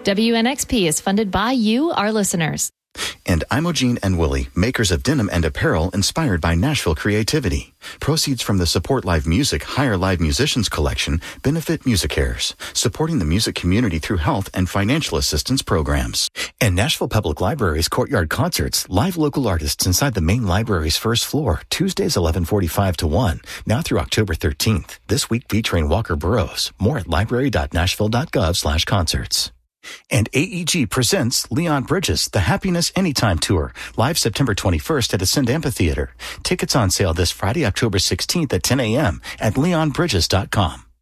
WNXP is funded by you, our listeners. And Imogene and Willie, makers of denim and apparel inspired by Nashville creativity. Proceeds from the Support Live Music Hire Live Musicians collection benefit MusiCares, supporting the music community through health and financial assistance programs. And Nashville Public Library's Courtyard Concerts, live local artists inside the main library's first floor, Tuesdays 11:45 to 1, now through October 13th. This week featuring Walker Burroughs. More at library.nashville.gov/concerts. And AEG presents Leon Bridges, The Happiness Anytime Tour, live September 21st at Ascend Amphitheater. Tickets on sale this Friday, October 16th at 10 a.m. at leonbridges.com.